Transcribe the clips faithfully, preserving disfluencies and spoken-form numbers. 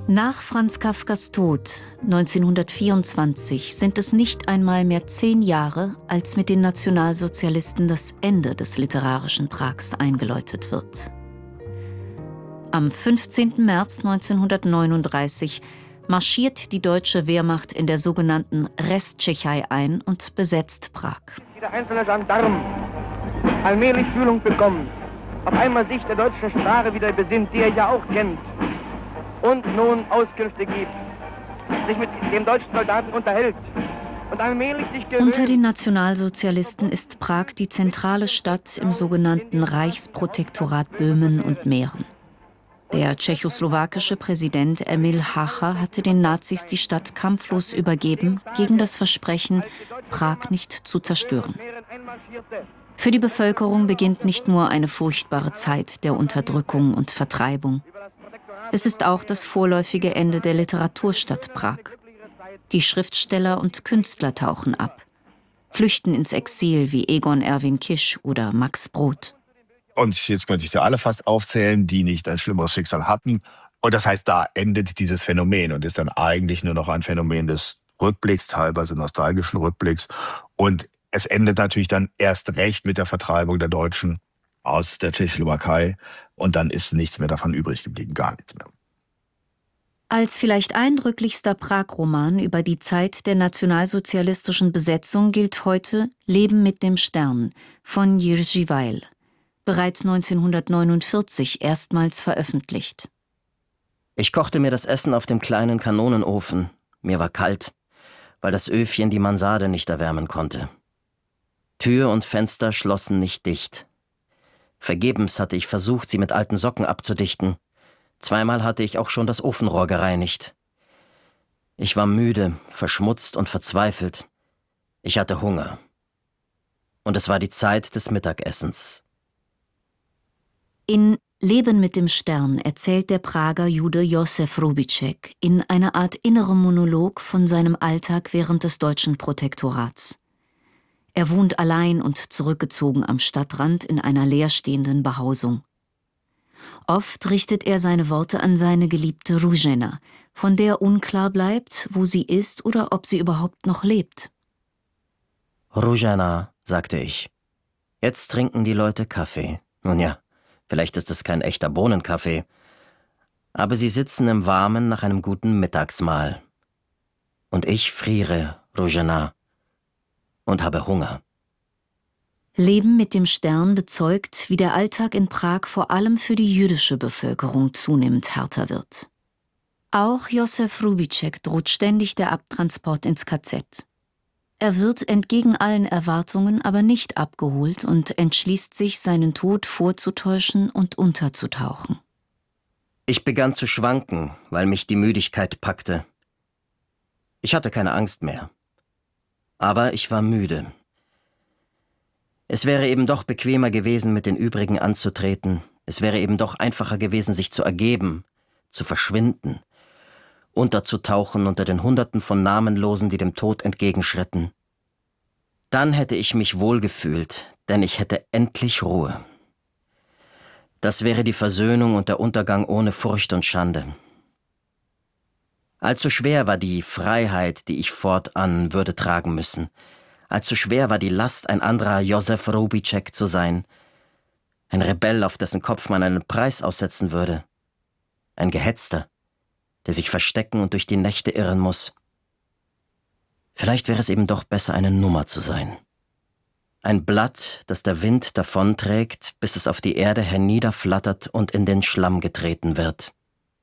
Nach Franz Kafkas Tod neunzehnhundertvierundzwanzig sind es nicht einmal mehr zehn Jahre, als mit den Nationalsozialisten das Ende des literarischen Prags eingeläutet wird. Am fünfzehnten März neunzehnhundertneununddreißig marschiert die deutsche Wehrmacht in der sogenannten Resttschechei ein und besetzt Prag. Der einzelne Gendarm allmählich Fühlung bekommt, auf einmal sich der deutschen Sprache wieder besinnt, die er ja auch kennt, und nun Auskünfte gibt, sich mit dem deutschen Soldaten unterhält und allmählich sich gewöhnt. Unter den Nationalsozialisten ist Prag die zentrale Stadt im sogenannten Reichsprotektorat Böhmen und Mähren. Der tschechoslowakische Präsident Emil Hácha hatte den Nazis die Stadt kampflos übergeben, gegen das Versprechen, Prag nicht zu zerstören. Für die Bevölkerung beginnt nicht nur eine furchtbare Zeit der Unterdrückung und Vertreibung. Es ist auch das vorläufige Ende der Literaturstadt Prag. Die Schriftsteller und Künstler tauchen ab, flüchten ins Exil wie Egon Erwin Kisch oder Max Brod. Und jetzt könnte ich sie alle fast aufzählen, die nicht ein schlimmeres Schicksal hatten. Und das heißt, da endet dieses Phänomen und ist dann eigentlich nur noch ein Phänomen des Rückblicks, teilweise nostalgischen Rückblicks. Und es endet natürlich dann erst recht mit der Vertreibung der Deutschen aus der Tschechoslowakei. Und dann ist nichts mehr davon übrig geblieben, gar nichts mehr. Als vielleicht eindrücklichster Prag-Roman über die Zeit der nationalsozialistischen Besetzung gilt heute »Leben mit dem Stern« von Jiří Weil. Bereits neunzehnhundertneunundvierzig erstmals veröffentlicht. Ich kochte mir das Essen auf dem kleinen Kanonenofen. Mir war kalt, weil das Öfchen die Mansarde nicht erwärmen konnte. Tür und Fenster schlossen nicht dicht. Vergebens hatte ich versucht, sie mit alten Socken abzudichten. Zweimal hatte ich auch schon das Ofenrohr gereinigt. Ich war müde, verschmutzt und verzweifelt. Ich hatte Hunger. Und es war die Zeit des Mittagessens. In »Leben mit dem Stern« erzählt der Prager Jude Josef Rubíček in einer Art innerem Monolog von seinem Alltag während des deutschen Protektorats. Er wohnt allein und zurückgezogen am Stadtrand in einer leerstehenden Behausung. Oft richtet er seine Worte an seine geliebte Růžena, von der unklar bleibt, wo sie ist oder ob sie überhaupt noch lebt. Růžena, sagte ich, jetzt trinken die Leute Kaffee. Nun ja, vielleicht ist es kein echter Bohnenkaffee, aber sie sitzen im Warmen nach einem guten Mittagsmahl. Und ich friere, Růžena, und habe Hunger. »Leben mit dem Stern« bezeugt, wie der Alltag in Prag vor allem für die jüdische Bevölkerung zunehmend härter wird. Auch Josef Rubíček droht ständig der Abtransport ins K Z. Er wird entgegen allen Erwartungen aber nicht abgeholt und entschließt sich, seinen Tod vorzutäuschen und unterzutauchen. Ich begann zu schwanken, weil mich die Müdigkeit packte. Ich hatte keine Angst mehr. Aber ich war müde. Es wäre eben doch bequemer gewesen, mit den übrigen anzutreten. Es wäre eben doch einfacher gewesen, sich zu ergeben, zu verschwinden, unterzutauchen unter den Hunderten von Namenlosen, die dem Tod entgegenschritten. Dann hätte ich mich wohlgefühlt, denn ich hätte endlich Ruhe. Das wäre die Versöhnung und der Untergang ohne Furcht und Schande. Allzu schwer war die Freiheit, die ich fortan würde tragen müssen. Allzu schwer war die Last, ein anderer Josef Rubíček zu sein. Ein Rebell, auf dessen Kopf man einen Preis aussetzen würde. Ein Gehetzter, der sich verstecken und durch die Nächte irren muss. Vielleicht wäre es eben doch besser, eine Nummer zu sein. Ein Blatt, das der Wind davonträgt, bis es auf die Erde herniederflattert und in den Schlamm getreten wird.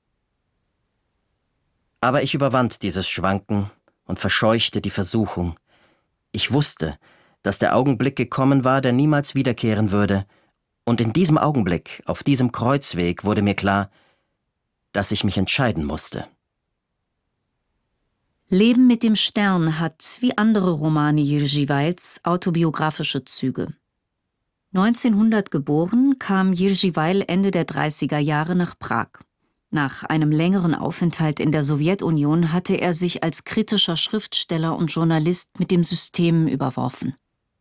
Aber ich überwand dieses Schwanken und verscheuchte die Versuchung. Ich wusste, dass der Augenblick gekommen war, der niemals wiederkehren würde, und in diesem Augenblick, auf diesem Kreuzweg, wurde mir klar, dass ich mich entscheiden musste. »Leben mit dem Stern« hat, wie andere Romane Jiří Weils, autobiografische Züge. neunzehnhundert geboren, kam Jiří Weil Ende der dreißiger Jahre nach Prag. Nach einem längeren Aufenthalt in der Sowjetunion hatte er sich als kritischer Schriftsteller und Journalist mit dem System überworfen.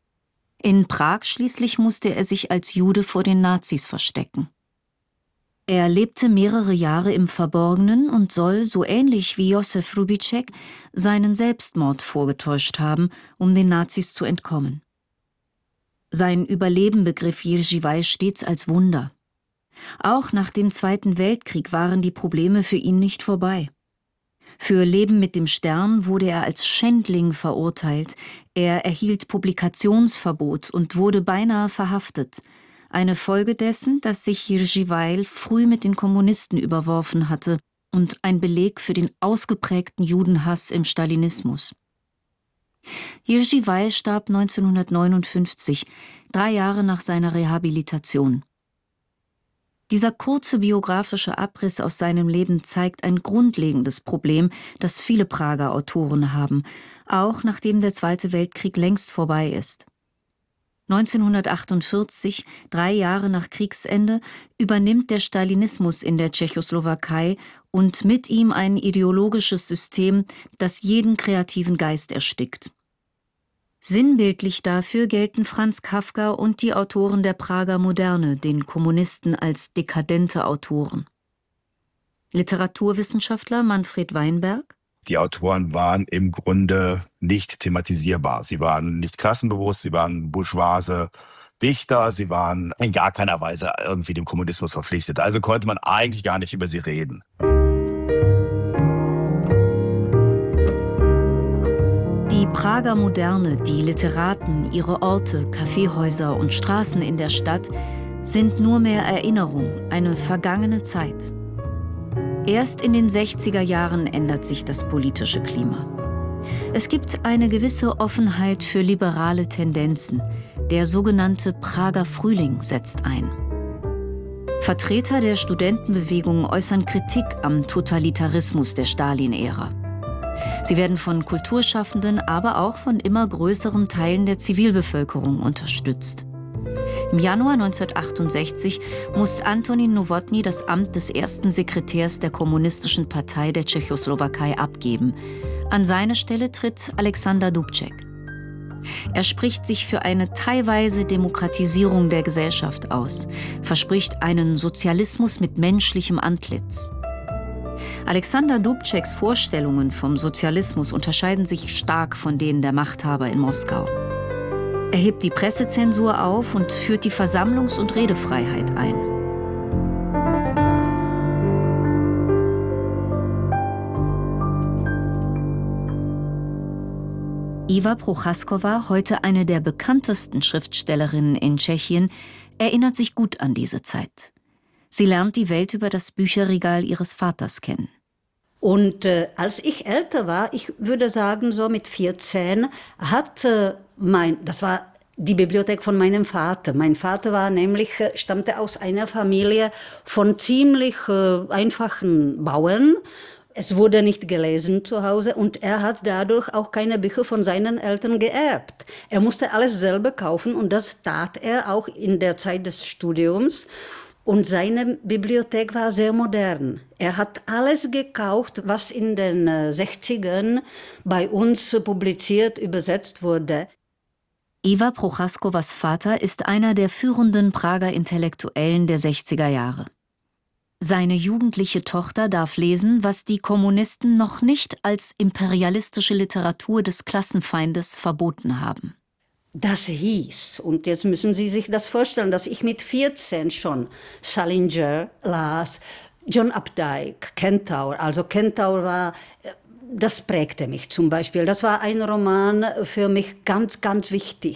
In Prag schließlich musste er sich als Jude vor den Nazis verstecken. Er lebte mehrere Jahre im Verborgenen und soll, so ähnlich wie Josef Hrubiček, seinen Selbstmord vorgetäuscht haben, um den Nazis zu entkommen. Sein Überleben begriff Jiří Weil stets als Wunder. Auch nach dem Zweiten Weltkrieg waren die Probleme für ihn nicht vorbei. Für Leben mit dem Stern wurde er als Schändling verurteilt, er erhielt Publikationsverbot und wurde beinahe verhaftet. Eine Folge dessen, dass sich Jiří Weil früh mit den Kommunisten überworfen hatte und ein Beleg für den ausgeprägten Judenhass im Stalinismus. Jiří Weil starb neunzehnhundertneunundfünfzig, drei Jahre nach seiner Rehabilitation. Dieser kurze biografische Abriss aus seinem Leben zeigt ein grundlegendes Problem, das viele Prager Autoren haben, auch nachdem der Zweite Weltkrieg längst vorbei ist. neunzehnhundertachtundvierzig, drei Jahre nach Kriegsende, übernimmt der Stalinismus in der Tschechoslowakei und mit ihm ein ideologisches System, das jeden kreativen Geist erstickt. Sinnbildlich dafür gelten Franz Kafka und die Autoren der Prager Moderne, den Kommunisten, als dekadente Autoren. Literaturwissenschaftler Manfred Weinberg: Die Autoren waren im Grunde nicht thematisierbar. Sie waren nicht klassenbewusst, sie waren bourgeoise Dichter, sie waren in gar keiner Weise irgendwie dem Kommunismus verpflichtet. Also konnte man eigentlich gar nicht über sie reden. Die Prager Moderne, die Literaten, ihre Orte, Kaffeehäuser und Straßen in der Stadt sind nur mehr Erinnerung, eine vergangene Zeit. Erst in den sechziger Jahren ändert sich das politische Klima. Es gibt eine gewisse Offenheit für liberale Tendenzen. Der sogenannte Prager Frühling setzt ein. Vertreter der Studentenbewegung äußern Kritik am Totalitarismus der Stalin-Ära. Sie werden von Kulturschaffenden, aber auch von immer größeren Teilen der Zivilbevölkerung unterstützt. Im Januar neunzehnhundertachtundsechzig muss Antonín Novotný das Amt des ersten Sekretärs der Kommunistischen Partei der Tschechoslowakei abgeben. An seine Stelle tritt Alexander Dubček. Er spricht sich für eine teilweise Demokratisierung der Gesellschaft aus, verspricht einen Sozialismus mit menschlichem Antlitz. Alexander Dubčeks Vorstellungen vom Sozialismus unterscheiden sich stark von denen der Machthaber in Moskau. Er hebt die Pressezensur auf und führt die Versammlungs- und Redefreiheit ein. Iva Prochaskova, heute eine der bekanntesten Schriftstellerinnen in Tschechien, erinnert sich gut an diese Zeit. Sie lernt die Welt über das Bücherregal ihres Vaters kennen. Und äh, als ich älter war, ich würde sagen so mit vierzehn, hat äh, mein, das war die Bibliothek von meinem Vater. Mein Vater war nämlich, äh, stammte aus einer Familie von ziemlich äh, einfachen Bauern. Es wurde nicht gelesen zu Hause und er hat dadurch auch keine Bücher von seinen Eltern geerbt. Er musste alles selber kaufen und das tat er auch in der Zeit des Studiums. Und seine Bibliothek war sehr modern. Er hat alles gekauft, was in den sechzigern bei uns publiziert, übersetzt wurde. Iva Prochaskovas Vater ist einer der führenden Prager Intellektuellen der sechziger Jahre. Seine jugendliche Tochter darf lesen, was die Kommunisten noch nicht als imperialistische Literatur des Klassenfeindes verboten haben. Das hieß, und jetzt müssen Sie sich das vorstellen, dass ich mit vierzehn schon Salinger las, John Updike, Kentaur. Also Kentaur war, das prägte mich zum Beispiel. Das war ein Roman für mich ganz, ganz wichtig.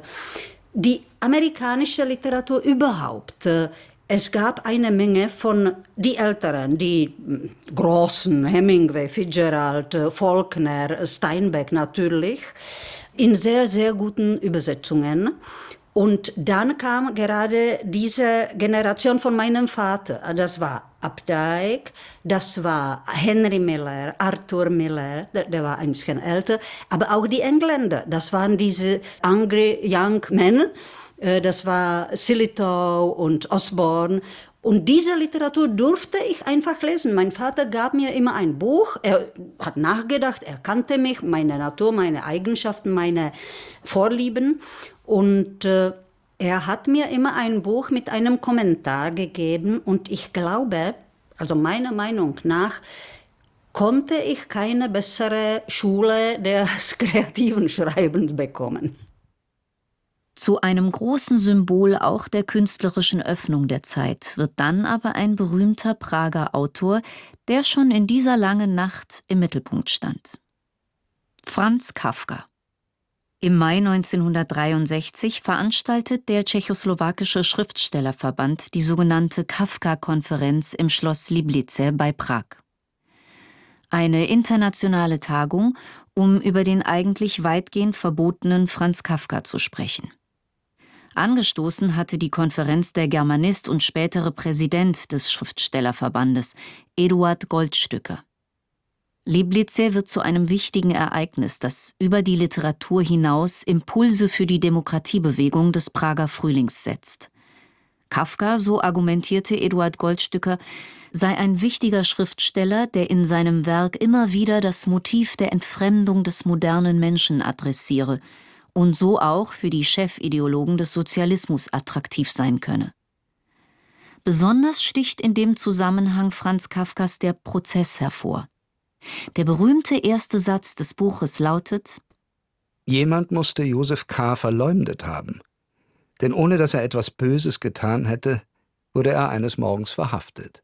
Die amerikanische Literatur überhaupt. Es gab eine Menge von die Älteren, die großen, Hemingway, Fitzgerald, Faulkner, Steinbeck natürlich, in sehr, sehr guten Übersetzungen. Und dann kam gerade diese Generation von meinem Vater. Das war Updike, das war Henry Miller, Arthur Miller, der, der war ein bisschen älter, aber auch die Engländer, das waren diese Angry Young Men. Das war Sillitoe und Osborne. Und diese Literatur durfte ich einfach lesen. Mein Vater gab mir immer ein Buch. Er hat nachgedacht, er kannte mich, meine Natur, meine Eigenschaften, meine Vorlieben. Und äh, Er hat mir immer ein Buch mit einem Kommentar gegeben und ich glaube, also meiner Meinung nach, konnte ich keine bessere Schule des kreativen Schreibens bekommen. Zu einem großen Symbol auch der künstlerischen Öffnung der Zeit wird dann aber ein berühmter Prager Autor, der schon in dieser langen Nacht im Mittelpunkt stand. Franz Kafka. Im Mai neunzehnhundertdreiundsechzig veranstaltet der tschechoslowakische Schriftstellerverband die sogenannte Kafka-Konferenz im Schloss Liblice bei Prag. Eine internationale Tagung, um über den eigentlich weitgehend verbotenen Franz Kafka zu sprechen. Angestoßen hatte die Konferenz der Germanist und spätere Präsident des Schriftstellerverbandes, Eduard Goldstücker. Liblice wird zu einem wichtigen Ereignis, das über die Literatur hinaus Impulse für die Demokratiebewegung des Prager Frühlings setzt. Kafka, so argumentierte Eduard Goldstücker, sei ein wichtiger Schriftsteller, der in seinem Werk immer wieder das Motiv der Entfremdung des modernen Menschen adressiere und so auch für die Chefideologen des Sozialismus attraktiv sein könne. Besonders sticht in dem Zusammenhang Franz Kafkas der Prozess hervor. Der berühmte erste Satz des Buches lautet: Jemand musste Josef K. verleumdet haben, denn ohne dass er etwas Böses getan hätte, wurde er eines Morgens verhaftet.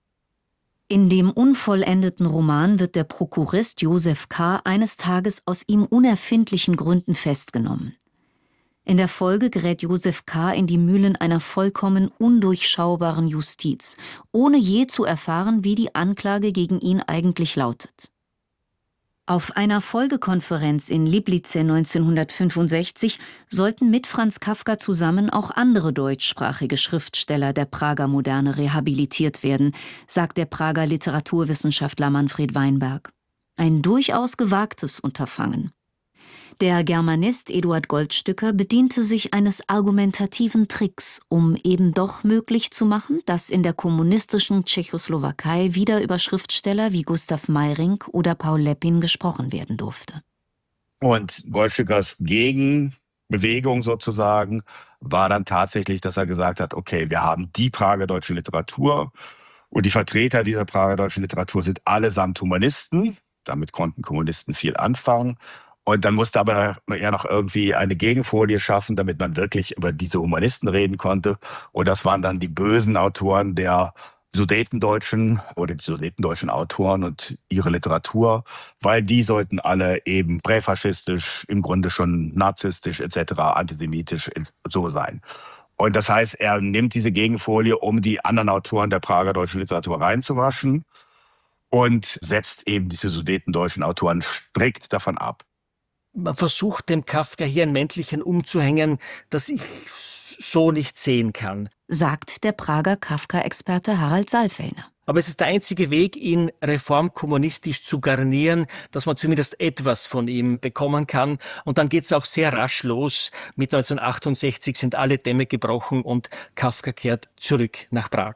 In dem unvollendeten Roman wird der Prokurist Josef K. eines Tages aus ihm unerfindlichen Gründen festgenommen. In der Folge gerät Josef K. in die Mühlen einer vollkommen undurchschaubaren Justiz, ohne je zu erfahren, wie die Anklage gegen ihn eigentlich lautet. Auf einer Folgekonferenz in Liblice neunzehnhundertfünfundsechzig sollten mit Franz Kafka zusammen auch andere deutschsprachige Schriftsteller der Prager Moderne rehabilitiert werden, sagt der Prager Literaturwissenschaftler Manfred Weinberg. Ein durchaus gewagtes Unterfangen. Der Germanist Eduard Goldstücker bediente sich eines argumentativen Tricks, um eben doch möglich zu machen, dass in der kommunistischen Tschechoslowakei wieder über Schriftsteller wie Gustav Meyrink oder Paul Lepin gesprochen werden durfte. Und Goldstückers Gegenbewegung sozusagen war dann tatsächlich, dass er gesagt hat, okay, wir haben die Prager deutsche Literatur und die Vertreter dieser Prager deutschen Literatur sind allesamt Humanisten. Damit konnten Kommunisten viel anfangen. Und dann musste aber er noch irgendwie eine Gegenfolie schaffen, damit man wirklich über diese Humanisten reden konnte. Und das waren dann die bösen Autoren der Sudetendeutschen oder die Sudetendeutschen Autoren und ihre Literatur, weil die sollten alle eben präfaschistisch, im Grunde schon narzisstisch et cetera, antisemitisch so sein. Und das heißt, er nimmt diese Gegenfolie, um die anderen Autoren der Prager deutschen Literatur reinzuwaschen und setzt eben diese Sudetendeutschen Autoren strikt davon ab. Man versucht dem Kafka hier ein Mäntelchen umzuhängen, das ich so nicht sehen kann, sagt der Prager Kafka-Experte Harald Saalfellner. Aber es ist der einzige Weg, ihn reformkommunistisch zu garnieren, dass man zumindest etwas von ihm bekommen kann. Und dann geht es auch sehr rasch los. Mit neunzehnhundertachtundsechzig sind alle Dämme gebrochen und Kafka kehrt zurück nach Prag.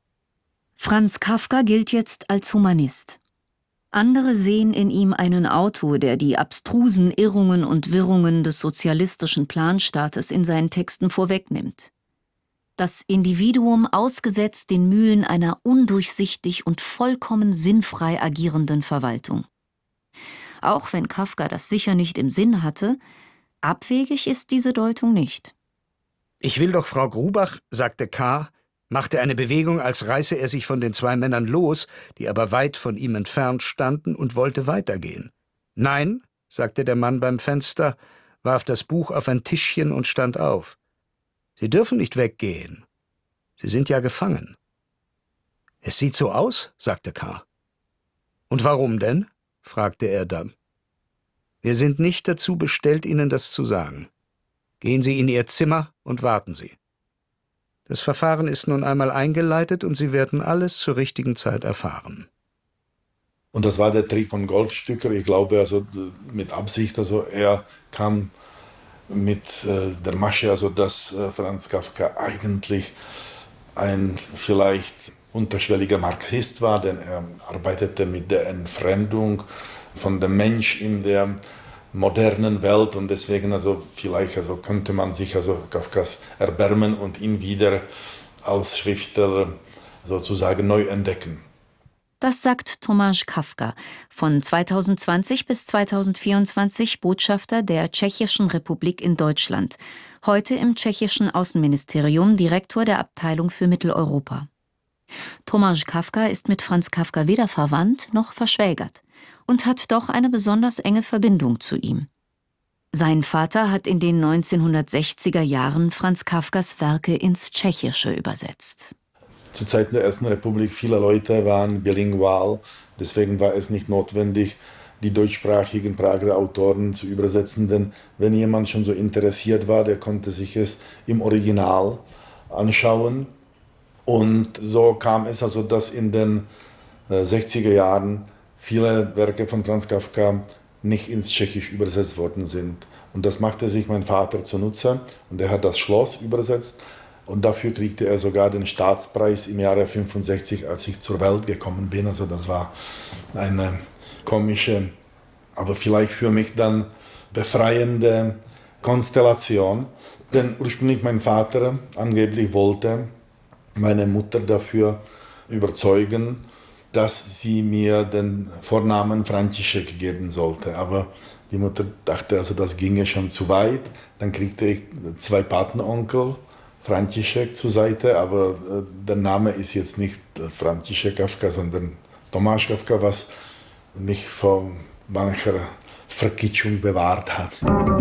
Franz Kafka gilt jetzt als Humanist. Andere sehen in ihm einen Autor, der die abstrusen Irrungen und Wirrungen des sozialistischen Planstaates in seinen Texten vorwegnimmt. Das Individuum ausgesetzt den Mühlen einer undurchsichtig und vollkommen sinnfrei agierenden Verwaltung. Auch wenn Kafka das sicher nicht im Sinn hatte, abwegig ist diese Deutung nicht. Ich will doch, Frau Grubach, sagte K., machte eine Bewegung, als reiße er sich von den zwei Männern los, die aber weit von ihm entfernt standen, und wollte weitergehen. »Nein«, sagte der Mann beim Fenster, warf das Buch auf ein Tischchen und stand auf. »Sie dürfen nicht weggehen. Sie sind ja gefangen.« »Es sieht so aus«, sagte K. »Und warum denn?« fragte er dann. »Wir sind nicht dazu bestellt, Ihnen das zu sagen. Gehen Sie in Ihr Zimmer und warten Sie. Das Verfahren ist nun einmal eingeleitet und Sie werden alles zur richtigen Zeit erfahren.« Und das war der Trick von Goldstücker. Ich glaube, also mit Absicht, also er kam mit äh, der Masche, also dass äh, Franz Kafka eigentlich ein vielleicht unterschwelliger Marxist war, denn er arbeitete mit der Entfremdung von dem Mensch in der modernen Welt und deswegen also vielleicht also könnte man sich also Kafkas erbärmen und ihn wieder als Schriftsteller sozusagen neu entdecken. Das sagt Tomáš Kafka, von zweitausendzwanzig bis zweitausendvierundzwanzig Botschafter der Tschechischen Republik in Deutschland, heute im tschechischen Außenministerium Direktor der Abteilung für Mitteleuropa. Tomáš Kafka ist mit Franz Kafka weder verwandt noch verschwägert und hat doch eine besonders enge Verbindung zu ihm. Sein Vater hat in den neunzehnhundertsechziger Jahren Franz Kafkas Werke ins Tschechische übersetzt. Zu Zeiten der Ersten Republik, viele Leute waren bilingual, deswegen war es nicht notwendig, die deutschsprachigen Prager Autoren zu übersetzen, denn wenn jemand schon so interessiert war, der konnte sich es im Original anschauen. Und so kam es also, dass in den sechziger Jahren viele Werke von Franz Kafka nicht ins Tschechisch übersetzt worden sind. Und das machte sich mein Vater zunutze und er hat das Schloss übersetzt. Und dafür kriegte er sogar den Staatspreis im Jahre fünfundsechzig, als ich zur Welt gekommen bin. Also das war eine komische, aber vielleicht für mich dann befreiende Konstellation. Denn ursprünglich mein Vater angeblich wollte meine Mutter dafür überzeugen, dass sie mir den Vornamen František geben sollte. Aber die Mutter dachte, also das ginge schon zu weit. Dann kriegte ich zwei Patenonkel, František zur Seite, aber äh, der Name ist jetzt nicht äh, František Kafka, sondern Tomáš Kafka, was mich vor mancher Verkitschung bewahrt hat.